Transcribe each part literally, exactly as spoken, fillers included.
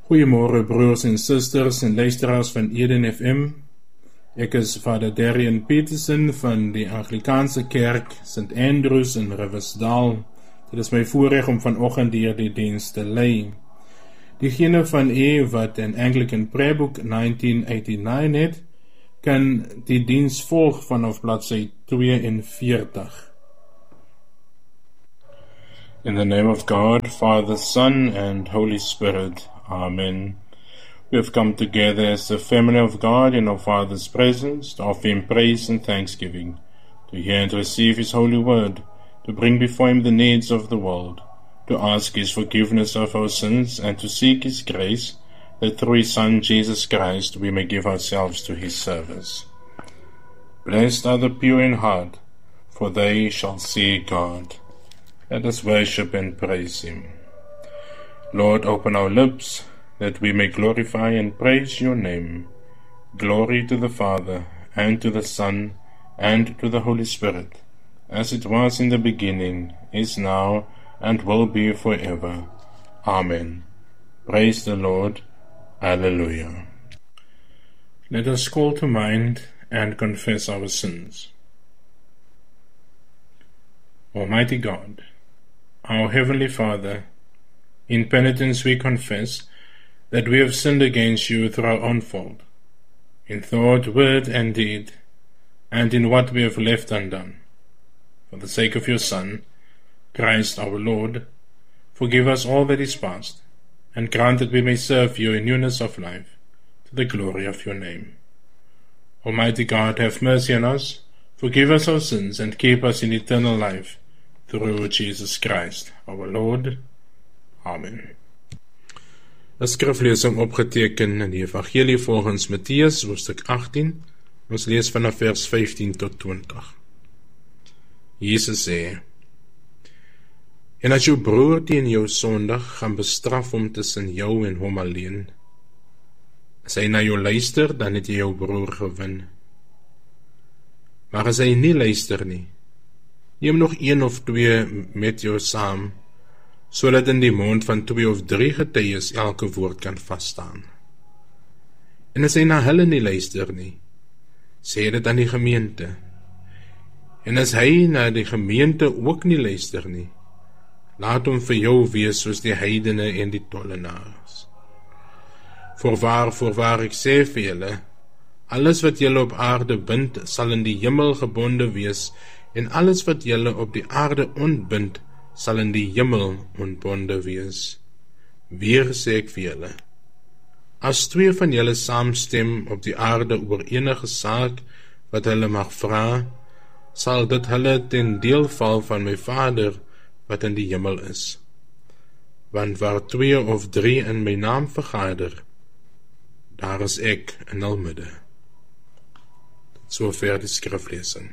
Goeiemôre broers en susters en luisteraars van Eden F M. Ek is Vader Darian Peterson van die Anglikaanse Kerk Saint Andrews in Riversdal. Dit is my voorreg om vanoggend hier die diens te lei. Diegene van u wat in Anglican Prayer negentien agt-nege het, kan die diens volg vanaf bladsy tweeënveertig. In the name of God, Father, Son, and Holy Spirit. Amen. We have come together as the family of God in our Father's presence to offer Him praise and thanksgiving, to hear and receive His holy word, to bring before Him the needs of the world, to ask His forgiveness of our sins, and to seek His grace, that through His Son Jesus Christ we may give ourselves to His service. Blessed are the pure in heart, for they shall see God. Let us worship and praise Him. Lord, open our lips, that we may glorify and praise Your name. Glory to the Father, and to the Son, and to the Holy Spirit, as it was in the beginning, is now, and will be forever. Amen. Praise the Lord. Alleluia. Let us call to mind and confess our sins. Almighty God, our Heavenly Father, in penitence we confess that we have sinned against You through our own fault, in thought, word, and deed, and in what we have left undone. For the sake of Your Son, Christ our Lord, forgive us all that is past, and grant that we may serve You in newness of life, to the glory of Your name. Almighty God, have mercy on us, forgive us our sins, and keep us in eternal life, through Jesus Christ our Lord. Amen. 'n Skriflesing opgeteken in die Evangelie volgens Matteus, hoofstuk agttien. Ons lees vanaf vers vyftien tot twintig. Jesus sê: En as jou broer teen jou sondig gaan bestraf hom tussen jou en hom alleen, as hy na jou luister, dan het jy jou broer gewin. Maar as hy nie luister nie, neem nog een of twee met jou saam, sodat in die mond van twee of drie getuies elke woord kan vasstaan. En as hy na hulle nie luister nie, sê dit aan die gemeente. En as hy na die gemeente ook nie luister nie, laat hom vir jou wees soos die heidene en die tollenaars. Voorwaar, voorwaar, ek sê vir julle, alles wat julle op aarde bind, sal in die hemel gebonde wees, en alles wat julle op die aarde ontbind, sal in die hemel ontbonde wees. Weer sê ek vir julle, as twee van julle saamstem op die aarde oor enige saak wat hulle mag vra, sal dit hulle ten deel val van my Vader wat in die hemel is. Want waar twee of drie in my naam vergader, daar is ek in hul midde. Tot sover die skriflesing.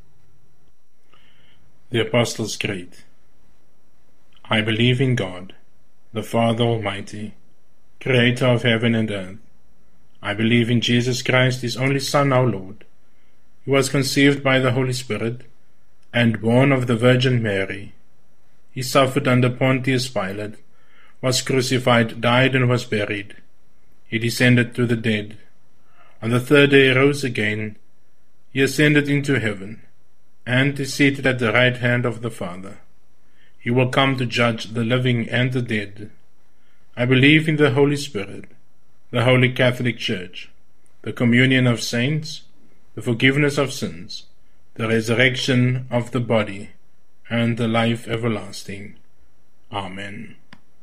The Apostles' Creed. I believe in God, the Father Almighty, Creator of heaven and earth. I believe in Jesus Christ, His only Son, our Lord. He was conceived by the Holy Spirit, and born of the Virgin Mary. He suffered under Pontius Pilate, was crucified, died, and was buried. He descended to the dead. On the third day he rose again. He ascended into heaven, and is seated at the right hand of the Father. He will come to judge the living and the dead. I believe in the Holy Spirit, the Holy Catholic Church, the communion of saints, the forgiveness of sins, the resurrection of the body, and the life everlasting. Amen.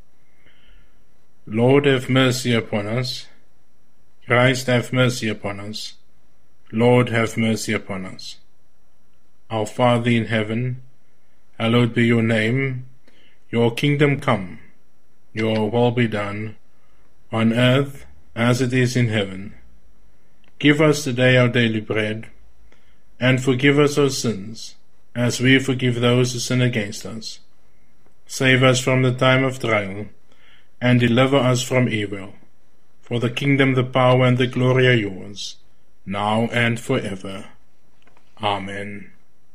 Lord, have mercy upon us. Christ, have mercy upon us. Lord, have mercy upon us. Our Father in heaven, hallowed be Your name. Your kingdom come. Your will be done, on earth as it is in heaven. Give us today our daily bread, and forgive us our sins, as we forgive those who sin against us. Save us from the time of trial, and deliver us from evil. For the kingdom, the power, and the glory are Yours, now and forever. Amen.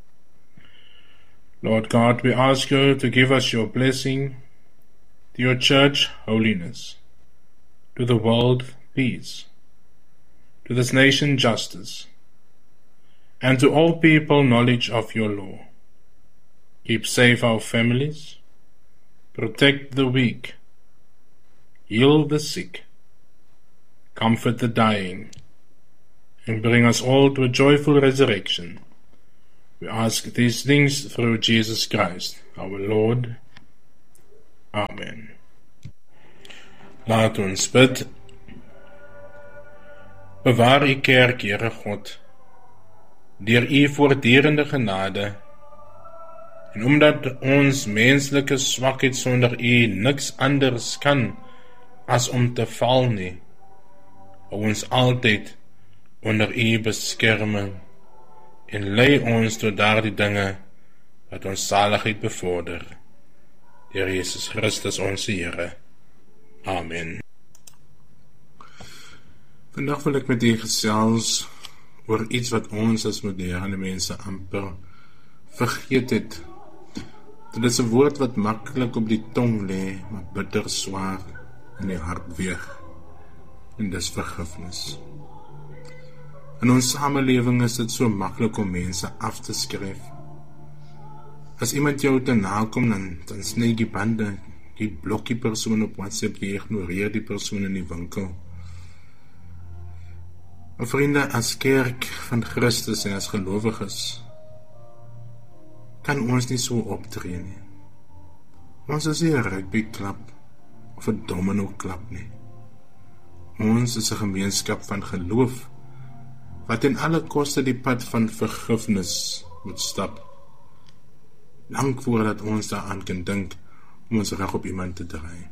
Lord God, we ask You to give us Your blessing, to Your church, holiness, to the world peace, to this nation justice, and to all people knowledge of your law. Keep safe our families, protect the weak, heal the sick, comfort the dying, and bring us all to a joyful resurrection. We ask these things through Jesus Christ, our Lord. Amen. Laat ons bid. Bewaar u kerk, Here God, deur u voortdurende genade, en omdat ons menslike swakheid sonder u niks anders kan as om te val nie, hou ons altyd onder u beskerming en lei ons tot daardie dinge wat ons saligheid bevorder. Deur Jesus Christus ons Here. Amen. Vandag wil ek met u gesels oor iets wat ons as moderne mense amper vergeet het. Dit is 'n woord wat maklik op die tong lê, maar bitter swaar in die hart weeg. En dis vergifnis. In ons samelewing is dit so maklik om mense af te skryf. As iemand jou te nakom, dan, dan sny die bande, die blok die persoon op WhatsApp, die ignoreer die persoon in die winkel. Maar vriende, as kerk van Christus en as gelowiges, kan ons nie so optree nie. Ons is nie 'n rugbyklub of 'n domino klub nie. Ons is 'n gemeenskap van geloof, wat in alle koste die pad van vergifnis moet stap, lank voordat ons daaraan kan dink om ons reg op iemand te draai.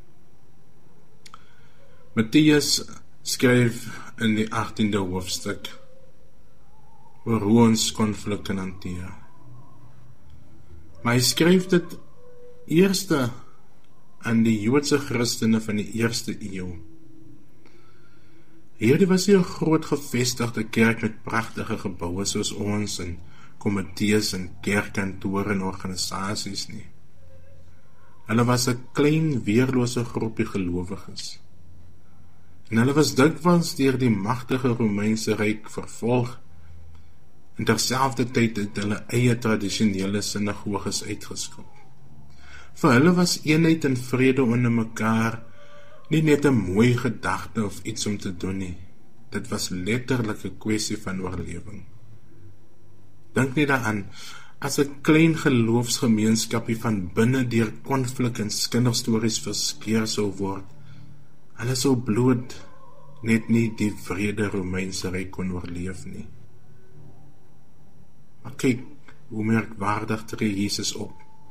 Matteus skryf in die agtiende hoofstuk oor hoe ons konflik kan hanteer. Maar hy skryf dit eerste aan die Joodse Christene van die eerste eeu. Hierdie was hier 'n groot gevestigde kerk met pragtige geboue soos ons en komitees en kerkkantore en organisasies nie. Hulle was 'n klein weerlose groepie gelowiges. En hulle was dikwels deur die magtige Romeinse ryk vervolg, en terselfdertyd het hulle eie tradisionele sinagoges uitgeskop. Vir hulle was eenheid en vrede onder mekaar nie net 'n mooi gedagte of iets om te doen nie. Dit was letterlik 'n kwessie van oorlewing. Dink net daaraan, as 'n klein geloofsgemeenskapie van binne deur konflik en kinderstories verskeer sou word, hulle sou bloot net nie die vrede Romeinse ryk kon oorleef nie. Maar kyk, hoe merkwaardig tree Jesus op.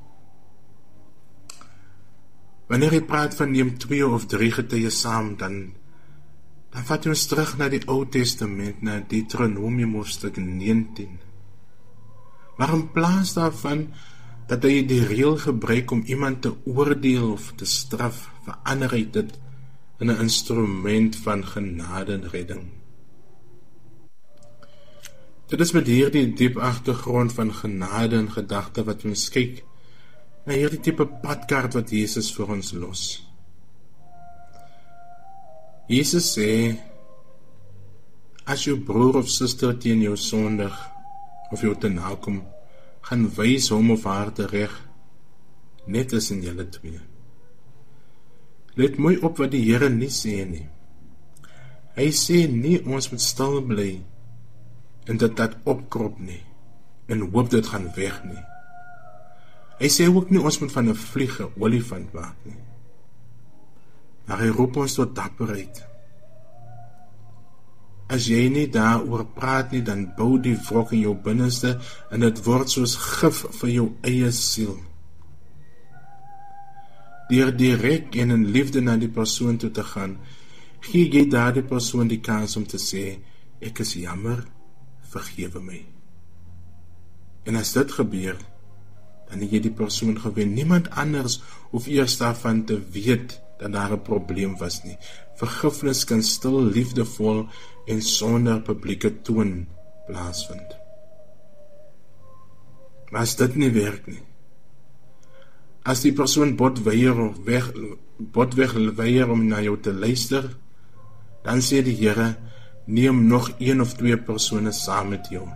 Wanneer hy praat van neem twee of drie getuies saam, dan, dan vat hy ons terug na die Ou Testament, na Deuteronomium hoofstuk negentien. Maar in plaas daarvan, dat hy die reël gebruik om iemand te oordeel of te straf, verander hy dit in 'n instrument van genade en redding. Dit is met hierdie diep agtergrond van genade en gedagte wat ons kyk na hierdie tipe padkaart wat Jesus vir ons los. Jesus sê, as jou broer of suster teen jou sondig, of jou te nakom, gaan wys hom of haar tereg, net as in julle twee. Let mooi op wat die Here nie sê nie. Hy sê nie ons moet stil bly en dat dat opkrop nie, en hoop dit gaan weg nie. Hy sê ook nie ons moet van 'n vlieg 'n olifant maak nie. Maar hy roep ons tot dapperheid. As jy nie daaroor praat nie, dan bou die wrok in jou binneste en dit word soos gif vir jou eie siel. Deur direk en in liefde na die persoon toe te gaan, gee jy daardie persoon die kans om te sê, ek is jammer, vergewe my. En as dit gebeur, dan het jy die persoon gewen. Niemand anders hoef eers daarvan te weet dat daar 'n probleem was nie. Vergifnis kan stil, liefdevol en sonder publieke toon plaasvind. Maar as dit nie werk nie, as die persoon bot weier of weg, botweg weier om na jou te luister, dan sê die Here, neem nog een of twee persone saam met jou.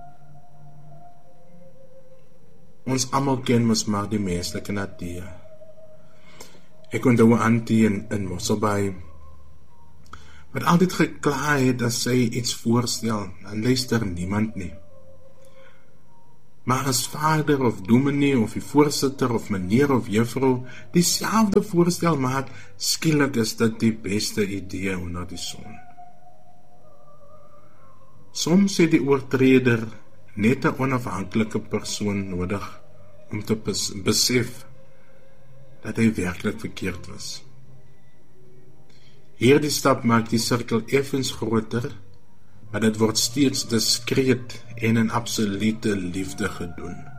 Ons almal ken mos maar die menslike natuur. Ek onthou 'n auntie in, in Mosselbaai, wat altyd gekla het as sy iets voorstel, dan luister niemand nie. Maar as vader of dominee of die voorsitter of meneer of juffrou dieselfde voorstel maak, skielik is dit die beste idee onder die son. Soms het die oortreder net 'n onafhanklike persoon nodig om te besef dat hy werklik verkeerd was. Hierdie stap maak die sirkel effens groter, maar dit word steeds diskreet en in absolute liefde gedoen.